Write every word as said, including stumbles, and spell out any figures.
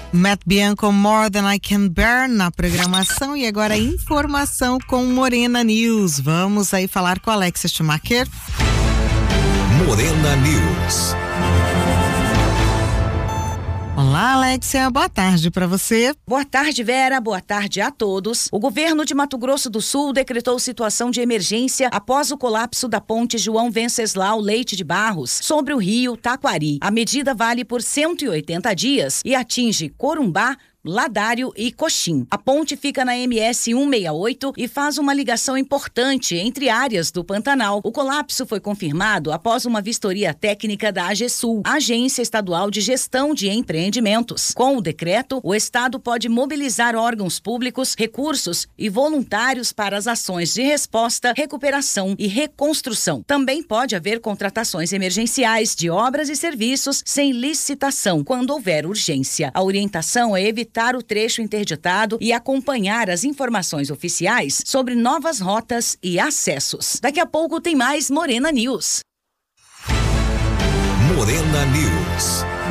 Matt Bianco, More Than I Can Bear na programação. E agora informação com Morena News. Vamos aí falar com a Alexia Schumacher. Morena News. Olá, Alexia, boa tarde para você. Boa tarde, Vera, boa tarde a todos. O governo de Mato Grosso do Sul decretou situação de emergência após o colapso da ponte João Venceslau Leite de Barros sobre o rio Taquari. A medida vale por cento e oitenta dias e atinge Corumbá, Ladário e Coxim. A ponte fica na M S cento e sessenta e oito e faz uma ligação importante entre áreas do Pantanal. O colapso foi confirmado após uma vistoria técnica da AGESUL, Agência Estadual de Gestão de Empreendimentos. Com o decreto, o Estado pode mobilizar órgãos públicos, recursos e voluntários para as ações de resposta, recuperação e reconstrução. Também pode haver contratações emergenciais de obras e serviços sem licitação, quando houver urgência. A orientação é evitar o trecho interditado e acompanhar as informações oficiais sobre novas rotas e acessos. Daqui a pouco tem mais Morena News. Morena News.